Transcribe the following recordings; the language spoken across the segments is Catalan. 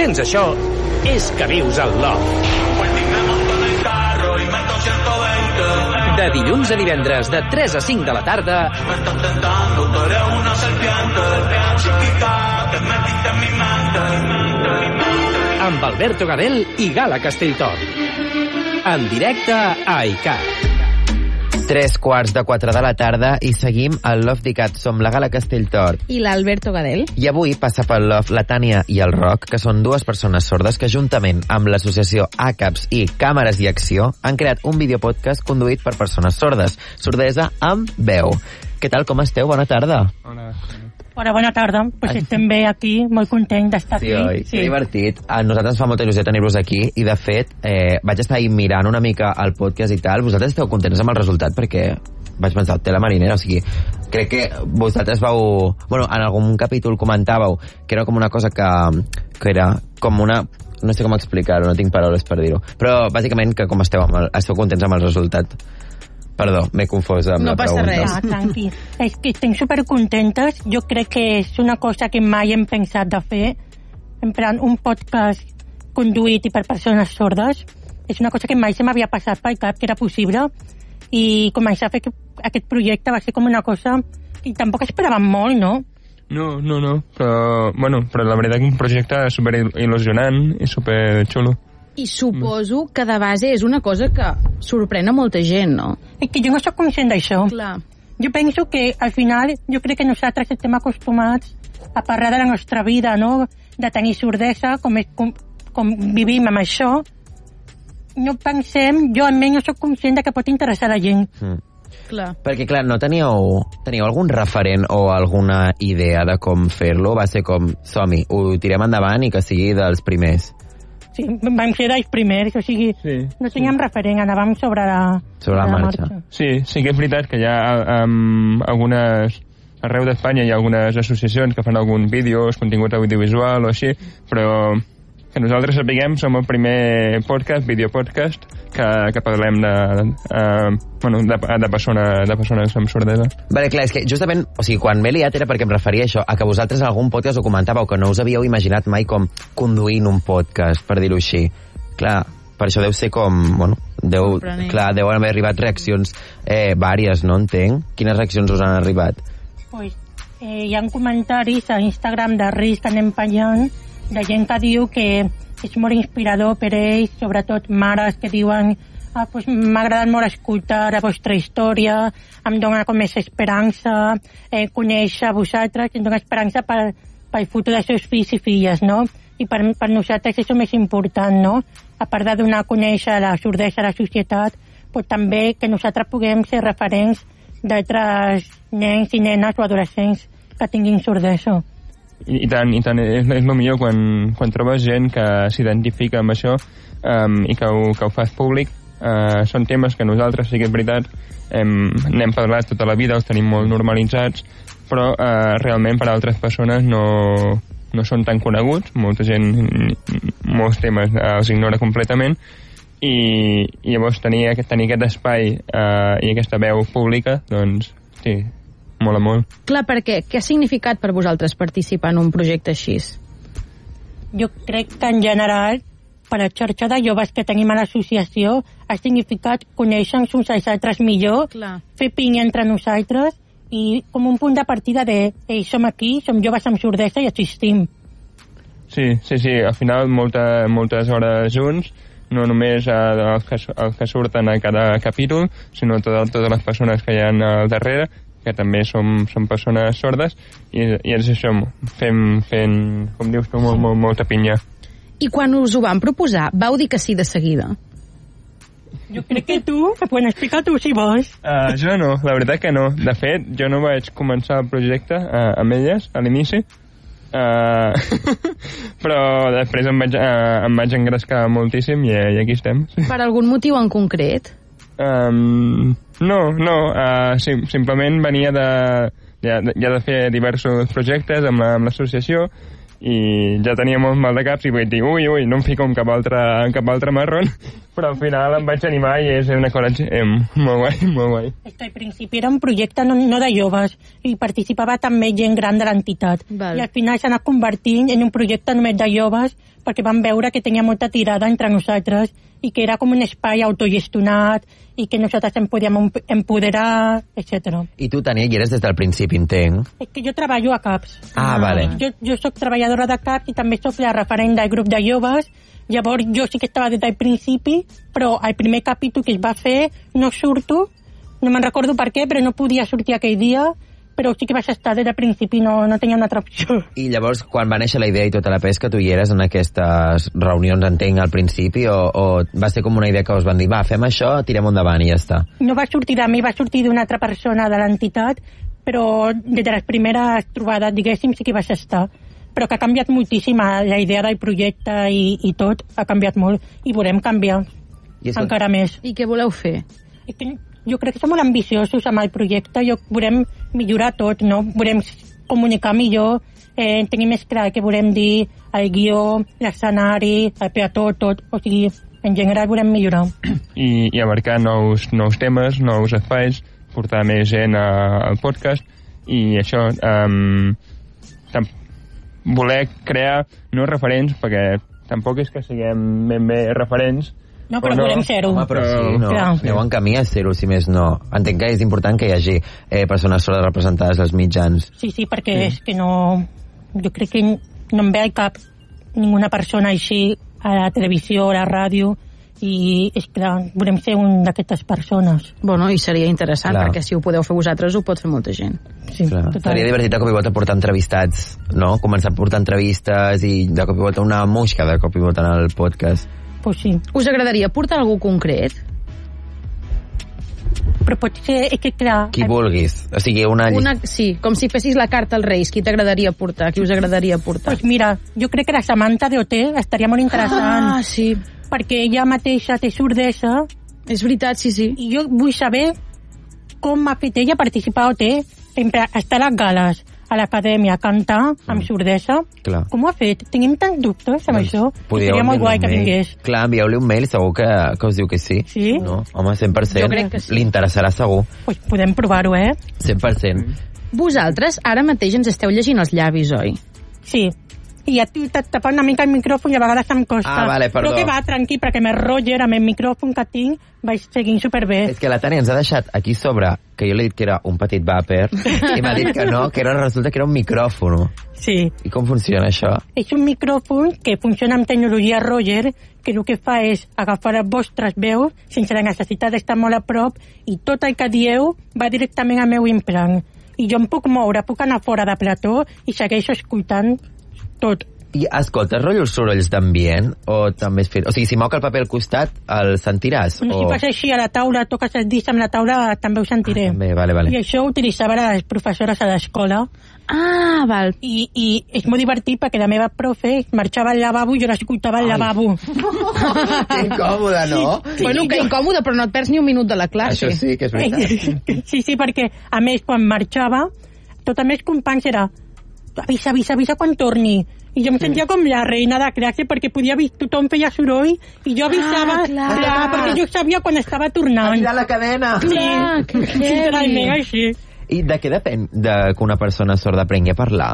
sents això, és que vius al Love. De dilluns a divendres, de 3 a 5 de la tarda, amb Alberto Gadel i Gala Castelltort. En directe a ICAT. 3:45 de la tarda i seguim al Love d'ICAT. Som la Gala Castelltort i l'Alberto Gadel. I avui passa pel Love la Tània i el Roc, que són dues persones sordes que juntament amb l'associació ACAPS i Càmeres i Acció han creat un videopodcast conduït per persones sordes. Sordesa amb veu. Què tal, com esteu? Bona tarda. Hola, bona tarda. Pues estem bé aquí, molt content d'estar aquí. Oi? Sí, que divertit. A nosaltres fa molta il·lusió tenir-vos aquí i, de fet, vaig estar ahir mirant una mica el podcast i tal. Vosaltres esteu contents amb el resultat? Perquè vaig pensar, tela marinera, o sigui, crec que vosaltres vau... Bueno, en algun capítol comentàveu que era com una cosa que era com una... No sé com explicar-ho, no tinc paraules per dir-ho. Però, bàsicament, que com esteu contents amb el resultat. Perdó, m'he confós amb la pregunta. No passa res. Tranqui. És que estem supercontentes. Jo crec que és una cosa que mai hem pensat de fer. En plan, un podcast conduït i per persones sordes. És una cosa que mai se m'havia passat pel cap que era possible. I començar a fer aquest projecte va ser com una cosa que tampoc esperàvem molt, no? No. Però la veritat que un projecte super il·lusionant i super xulo. I suposo que de base és una cosa que sorprèn a molta gent, no? És que jo no soc conscient d'això. Clar. Jo penso que al final, jo crec que nosaltres estem acostumats a parlar de la nostra vida, no? De tenir sordesa, com vivim amb això. No pensem, jo almenys no soc conscient de que pot interessar a la gent. Clar. Perquè, clar, no teníeu algun referent o alguna idea de com fer-lo? Va ser com, som-hi, ho tirem endavant i que sigui dels primers. Sí, vam ser els primers, o sigui, no teníem referent, anàvem sobre la marxa. Sí que és veritat que hi ha algunes... Arreu d'Espanya hi ha algunes associacions que fan algun vídeo, contingut audiovisual o així, però que nosaltres sapiguem som el primer videopodcast, que parlem de persones amb sordesa. Vale, clar, és que justament, o sigui, quan m'he liat era perquè em referia a això, a que vosaltres en algun podcast ho comentàveu, que no us havíeu imaginat mai com conduint un podcast, per dir-ho així. Clar, per això deu ser com, bueno, deuen haver arribat reaccions vàries, no entenc? Quines reaccions us han arribat? Pues, hi ha comentaris a Instagram de risc que anem penjant, de gent que diu que és molt inspirador per ells, sobretot mares que diuen pues, m'ha agradat molt escoltar la vostra història, em dona com més esperança, conèixer vosaltres, em dona esperança pel futur dels seus fills i filles, no? I per nosaltres això és més important, no? A part de donar a conèixer la sordesa a la societat, però també que nosaltres puguem ser referents d'altres nens i nenes o adolescents que tinguin sordesa. I tant, és el millor quan trobes gent que s'identifica amb això i que ho fas públic. Són temes que nosaltres, sí que és veritat, n'hem parlat tota la vida, els tenim molt normalitzats, però realment per a altres persones no són tan coneguts, molta gent, molts temes els ignora completament, i llavors tenir aquest espai i aquesta veu pública, doncs sí, mola molt. Clar, perquè què ha significat per vosaltres participar en un projecte així? Jo crec que en general, per la xarxa de joves que tenim a l'associació, ha significat conèixer-nos uns als altres millor, fer pinya entre nosaltres i com un punt de partida de som aquí, som joves amb sordesa i existim. Sí, al final moltes hores junts, no només els que surten a cada capítol, sinó totes les persones que hi ha al darrere, que també som persones sordes, i és això, fent, com dius tu, molta pinya. I quan us ho van proposar, vau dir que sí de seguida? Jo crec que tu, quan explica tu si vols. Jo no, la veritat que no. De fet, jo no vaig començar el projecte amb elles a l'inici, però després em vaig engrescar moltíssim i aquí estem. Per algun motiu en concret? No, simplement venia de fer diversos projectes amb l'associació i ja tenia molt mal de caps i vaig dir, ui, no em fico en cap altre marron, però al final em vaig animar i és una cosa molt guai. Al principi era un projecte no de joves i participava també gent gran de l'entitat. I al final s'ha anat convertint en un projecte només de joves perquè vam veure que tenia molta tirada entre nosaltres i que era com un espai autogestionat i que nosaltres em podíem empoderar, etc. I tu, Tania, hi eres des del principi, entenc. És que jo treballo a CAPS. Vale. Jo soc treballadora de CAPS i també soc la referent del grup de joves. Llavors jo sí que estava des del principi, però al primer capítol que es va fer no surto, no me'n recordo per què, però no podia sortir aquell dia, però sí que vaig estar des del principi, no tenia una altra opció. I llavors, quan va néixer la idea i tota la pesca, tu hi eres en aquestes reunions, entenc, al principi, o va ser com una idea que us van dir, va, fem això, tirem endavant i ja està? No va sortir de mi, va sortir d'una altra persona de l'entitat, però des de les primeres trobades, diguéssim, sí que vaig estar. Però que ha canviat moltíssim, la idea del projecte i tot ha canviat molt, i volem canviar encara més. I què voleu fer? Jo crec que som molt ambiciosos amb el projecte, volem millorar tot, no? Volem comunicar millor, tenir més clar què volem dir, el guió, l'escenari, el peató, tot, o sigui, en general volem millorar. I abarcar nous temes, nous espais, portar més gent al podcast, i això, voler crear nous referents, perquè tampoc és que siguem ben bé referents. No, però volem ser-ho. Home, però sí, no. Aneu en camí a ser-ho, si més no. Entenc que és important que hi hagi persones sordes representades als mitjans. Sí, perquè és que no... Jo crec que no em ve al cap ninguna persona així a la televisió, a la ràdio, i és clar, volem ser una d'aquestes persones. Bueno, i seria interessant, perquè si ho podeu fer vosaltres, ho pot fer molta gent. Sí, seria divertit de cop i volta portar entrevistats, no? Començar a portar entrevistes i de cop i volta una mosca de cop i volta en el podcast. Pues sí. Us agradaria portar algú concret? Però pot ser, és que clar... Qui vulguis. O sigui, sí, com si fessis la carta als Reis. Qui t'agradaria portar? Qui us agradaria portar? Pues mira, jo crec que la Samantha de OT estaria molt interessant. Sí. Perquè ella mateixa té sordesa. És veritat, sí. I jo vull saber com ha fet ella participar a OT, sempre estar a les gales, a l'acadèmia, cantar amb sordesa. Clar. Com ho ha fet? Tenim tants dubtes amb això. Seria molt guai que vingués. Clar, envieu-li un mail, segur que us diu que sí. Sí? No? Home, 100%. Jo crec que sí. Li interessarà segur. Pues podem provar-ho, 100%. Vosaltres ara mateix ens esteu llegint els llavis, oi? Sí. I a tu t'has tapat una mica el micròfon i a vegades em costa. Vale, perdó. Però que va, tranquil, perquè me Roger, amb el micròfon que tinc, vaig seguint superbé. És que la Tània ens ha deixat aquí sobre, que jo li he dit que era un petit vàper, i m'ha dit que no, que resulta que era un micròfon. Sí. I com funciona això? És un micròfon que funciona amb tecnologia Roger, que el que fa és agafar les vostres veus sense la necessitat d'estar molt a prop, i tot el que dieu va directament al meu implant. I jo em puc moure, puc anar fora de plató i segueixo escoltant tot. I escoltes rotllos sorolls d'ambient o també és fet... O sigui, si moc el paper al costat, el sentiràs? Si fas així a la taula, toques els dits amb la taula, també ho sentiré. També, vale. I això ho utilitzaven les professores a l'escola. Val. I és molt divertit perquè la meva profe marxava al lavabo i jo l'escoltava al lavabo. Que incòmode, no? Bueno, que incòmode, però no et perds ni un minut de la classe. Això sí que és veritat. Sí, perquè a més quan marxava, tot a més companys era avisa quan torni. I jo em sentia com la reina de classe perquè podia dir, tothom feia soroll i jo avisava, perquè jo sabia quan estava tornant. A tirar la cadena. Clar, literalment així. I de què depèn que una persona sorda aprengui a parlar?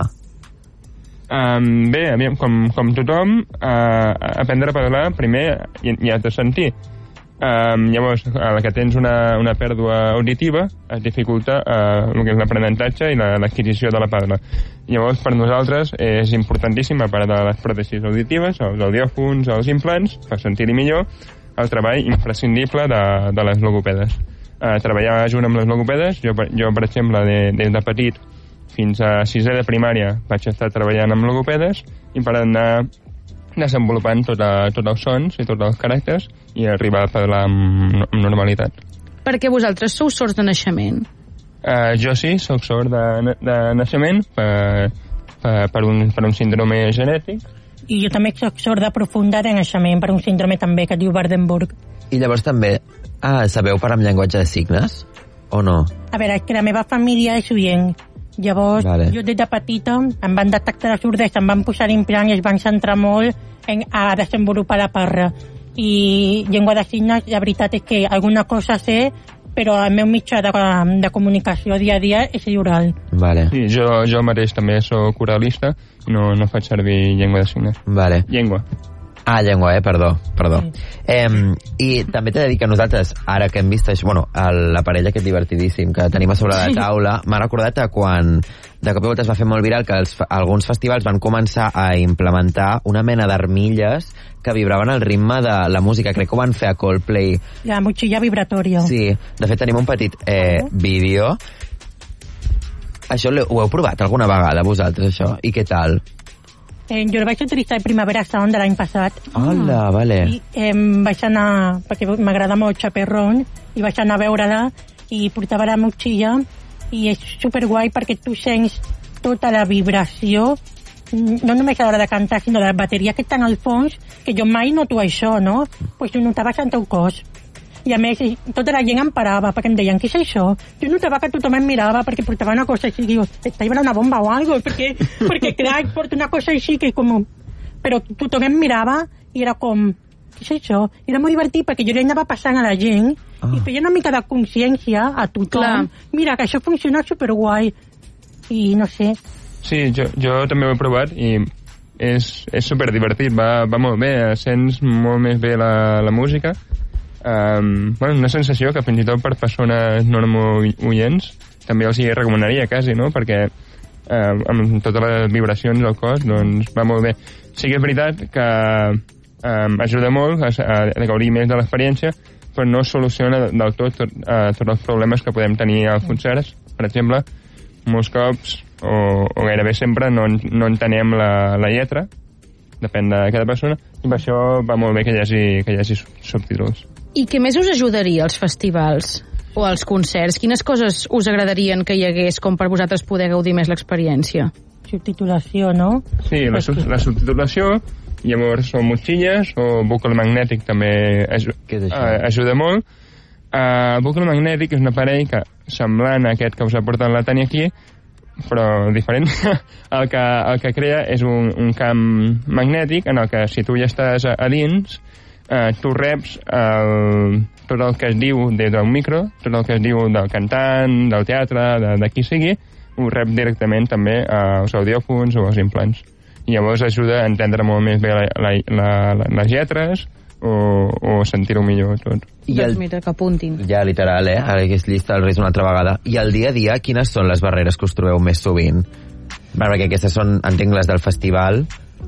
Bé, aviam, com tothom, aprendre a parlar primer i has de sentir. Llavors, a la que tens una pèrdua auditiva es dificulta el que és l'aprenentatge i l'adquisició de la parla. Llavors, per nosaltres és importantíssim, a part de les pròtesis auditives, els audiòfons, els implants, per sentir-hi millor, el treball imprescindible de les logopedes. Treballar junt amb les logopedes, jo per exemple, des de petit fins a 6è de primària vaig estar treballant amb logopedes i per anar desenvolupant tots els sons i tots els caràcters i arribar a parlar amb normalitat. Perquè vosaltres sou sords de naixement? Jo sí, soc sord de naixement per un síndrome genètic. I jo també soc sorda profunda de naixement per un síndrome també que es diu Waardenburg. I llavors també sabeu parlar amb llenguatge de signes o no? A veure, és que la meva família és oient. Llavors, jo des de petita em van detectar la sordesa, em van posar implant i es van centrar molt a desenvolupar la parla. I llengua de signes, la veritat és que alguna cosa sé, però el meu mitjà de comunicació dia a dia és l'oral. Vale. Sí, jo mateix també soc oralista, no faig servir llengua de signes. Vale. Llengua. Llengua, perdó. I també t'he de dir que nosaltres, ara que hem vist això, bueno, l'aparell aquest divertidíssim que tenim a sobre la taula, m'ha recordat que quan de cop i volta es va fer molt viral que alguns festivals van començar a implementar una mena d'armilles que vibraven al ritme de la música. Crec que ho van fer a Coldplay. La motxilla vibratòria. Sí, de fet tenim un petit vídeo. Això ho heu provat alguna vegada vosaltres, això? I què tal? Jo el vaig utilitzar el Primavera Sound de l'any passat. Hola, vale. I vaig anar, perquè m'agrada molt Chaperron, i vaig anar a veure-la i portava la motxilla i és superguai perquè tu sents tota la vibració, no només a l'hora de cantar, sinó de la bateria que estan al fons, que jo mai noto això, no? Pues ho notaves en teu cos. I a més, tota la gent em parava perquè em deien, què és això? Jo notava que tothom em mirava perquè portava una cosa així, diu, està llevant una bomba o algo, perquè clar, porta una cosa així que com... Però tothom em mirava i era com, què és això? I era molt divertit perquè jo li anava passant a la gent i feia una mica de consciència a tothom. Clar. Mira, que això funciona superguai. I no sé. Sí, jo també ho he provat i és superdivertit, va molt bé, sents molt més bé la música. Una sensació que fins i tot per persones no molt oients també els hi recomanaria quasi, no? Perquè amb totes les vibracions del cos doncs va molt bé. Sí que és veritat que ajuda molt a gaudir més de l'experiència, però no soluciona del tot tots els problemes que podem tenir als concerts. Per exemple, molts cops o gairebé sempre no entenem la lletra, depèn de cada persona, i per això va molt bé que hi hagi subtítols. I què més us ajudaria als festivals o als concerts? Quines coses us agradarien que hi hagués com per vosaltres poder gaudir més l'experiència? Subtitulació, no? Sí, la subtitulació, llavors o motxilles o bucle magnètic també ajuda molt. El bucle magnètic és un aparell que, semblant a aquest que us ha portat la Tània aquí, però diferent, el que crea és un camp magnètic en el que si tu ja estàs a dins, tu reps tot el que es diu des del micro, tot el que es diu del cantant, del teatre, de qui sigui, ho rep directament també als audiòfons o als implants. I llavors ajuda a entendre molt més bé les lletres o sentir-ho millor tot. Doncs mira, que apuntin. Ja, literal, ara que és llista el risc una altra vegada. I al dia a dia, quines són les barreres que us trobeu més sovint? Perquè aquestes són, entenc, les del festival.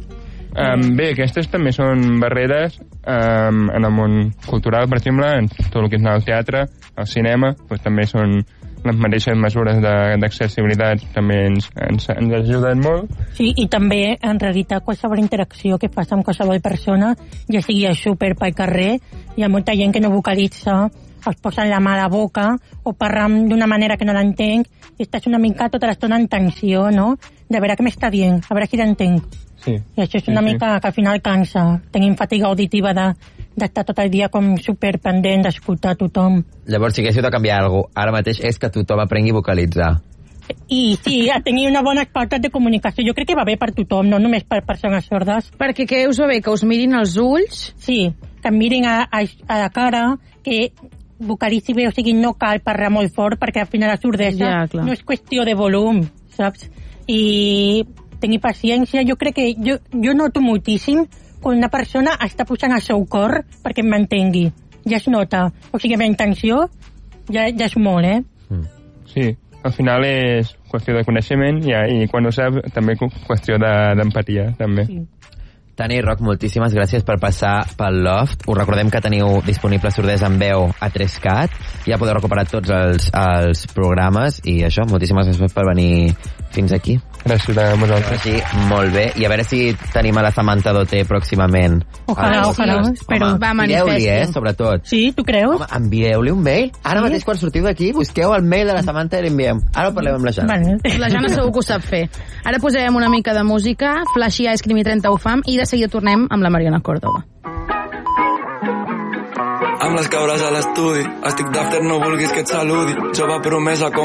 Bé, aquestes també són barreres en el món cultural, per exemple, en tot el que és anar al teatre, al cinema, doncs també són les mateixes mesures d'accessibilitat també ens ajuden molt. Sí, i també, en realitat, qualsevol interacció que fas amb qualsevol persona, ja sigui a súper pel carrer, hi ha molta gent que no vocalitza, es posen la mà a la boca o parlen d'una manera que no l'entenc i estàs una mica tota l'estona en tensió, no? De veure què m'està dient, a veure si l'entenc. Sí. I això és una mica que al final cansa. Tenim fatiga auditiva d'estar tot el dia com superpendent d'escoltar tothom. Llavors, si haguéssiu de canviar alguna cosa, ara mateix és que tothom aprengui a vocalitzar. I sí, a tenir una bona pauta de comunicació. Jo crec que va bé per tothom, no només per persones sordes. Perquè què us va bé? Que us mirin els ulls? Sí, que em mirin a la cara, que vocalitzi bé, o sigui, no cal parlar molt fort perquè al final la sordesa no és qüestió de volum, saps? I tenir paciència, jo crec que jo noto moltíssim quan una persona està posant el seu cor perquè m'entengui. Ja es nota. O sigui, la intenció ja és molt, Sí, al final és qüestió de coneixement i quan ho saps també qüestió d'empatia, també. Sí. Tani i Roc, moltíssimes gràcies per passar pel Loft. Us recordem que teniu disponible Sordesa en veu a 3CAT. Ja podeu recuperar tots els programes i això, moltíssimes gràcies per venir fins aquí. Gràcies a vosaltres. Sí, molt bé. I a veure si tenim a la Samantha Doté pròximament. Ojalà, espero. Va, envieu-li, sobretot. Sí, tu creus? Home, envieu-li un mail. Ara mateix quan sortiu d'aquí, busqueu el mail de la Samantha i l'enviem. Ara ho parlem amb la Jana. La Jana segur que ho sap fer. Ara posarem una mica de música, Flashy Ice Cream i 30 UFAM, i de seguida tornem amb la Mariana Córdoba. Amb les cabres a l'estudi, estic d'after, no vulguis que et saludi. Jove promesa com